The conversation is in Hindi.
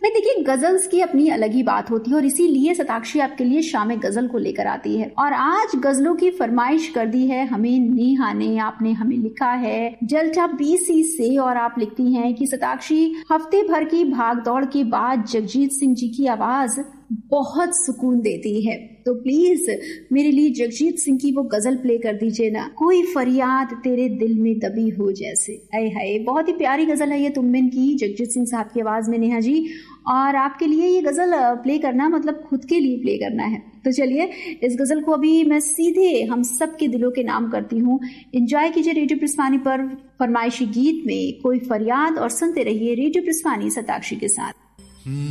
देखिए, गजल्स की अपनी अलग ही बात होती है और इसीलिए शताक्षी आपके लिए शाम गजल को लेकर आती है। और आज गजलों की फरमाइश कर दी है हमें नेहा ने। आपने हमें लिखा है डेल्टा BC से और आप लिखती हैं कि शताक्षी, हफ्ते भर की भाग दौड़ के बाद जगजीत सिंह जी की आवाज बहुत सुकून देती है, तो प्लीज मेरे लिए जगजीत सिंह की वो गजल प्ले कर दीजिए ना, कोई फरियाद तेरे दिल में दबी हो जैसे। आए हाय, बहुत ही प्यारी गजल है ये तुम बिन की, जगजीत सिंह साहब की आवाज में नेहा जी। और आपके लिए ये गजल प्ले करना मतलब खुद के लिए प्ले करना है। तो चलिए, इस गजल को अभी मैं सीधे हम सब के दिलों के नाम करती हूँ। एंजॉय कीजिए रेडियो प्रस्थानी पर फरमाइशी गीत में कोई फरियाद, और सुनते रहिए रेडियो प्रस्थानी शताक्षी के साथ।